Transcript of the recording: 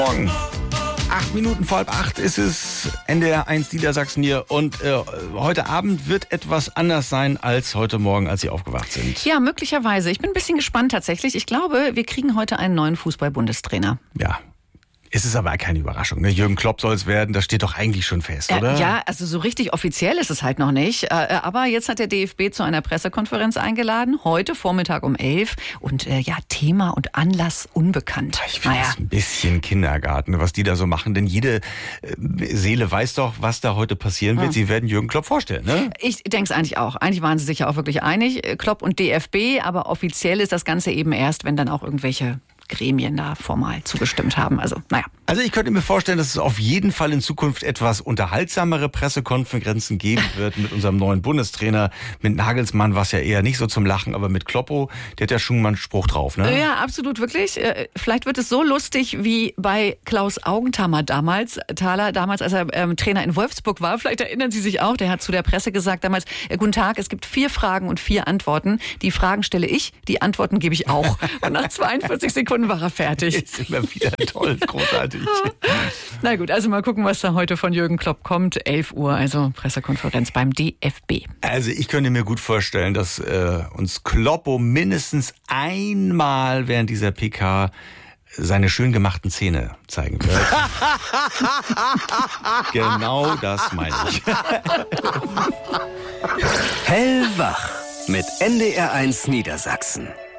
Morgen. 8 Minuten vor 7:30 ist es, NDR 1 Niedersachsen hier. Und heute Abend wird etwas anders sein als heute Morgen, als Sie aufgewacht sind. Ja, möglicherweise. Ich bin ein bisschen gespannt tatsächlich. Ich glaube, wir kriegen heute einen neuen Fußball-Bundestrainer. Ja. Es ist aber keine Überraschung. Ne? Jürgen Klopp soll es werden, das steht doch eigentlich schon fest, oder? Ja, also so richtig offiziell ist es halt noch nicht. Aber jetzt hat der DFB zu einer Pressekonferenz eingeladen, heute Vormittag um 11. Und Thema und Anlass unbekannt. Ich finde das ein bisschen Kindergarten, was die da so machen. Denn jede Seele weiß doch, was da heute passieren wird. Sie werden Jürgen Klopp vorstellen, ne? Ich denke es eigentlich auch. Eigentlich waren sie sich ja auch wirklich einig, Klopp und DFB. Aber offiziell ist das Ganze eben erst, wenn dann auch irgendwelche Gremien da formal zugestimmt haben. Also ich könnte mir vorstellen, dass es auf jeden Fall in Zukunft etwas unterhaltsamere Pressekonferenzen geben wird mit unserem neuen Bundestrainer. Mit Nagelsmann war es ja eher nicht so zum Lachen, aber mit Kloppo, der hat ja schon mal einen Spruch drauf, ne? Ja, absolut, wirklich. Vielleicht wird es so lustig wie bei Klaus Augenthaler damals, als er Trainer in Wolfsburg war. Vielleicht erinnern Sie sich auch, der hat zu der Presse gesagt damals, guten Tag, es gibt 4 Fragen und 4 Antworten. Die Fragen stelle ich, die Antworten gebe ich auch. Und nach 42 Sekunden war er fertig. Ist immer wieder toll, großartig. Na gut, also mal gucken, was da heute von Jürgen Klopp kommt. 11 Uhr, also Pressekonferenz beim DFB. Also ich könnte mir gut vorstellen, dass uns Kloppo mindestens einmal während dieser PK seine schön gemachten Zähne zeigen wird. Genau das meine ich. Hellwach mit NDR 1 Niedersachsen.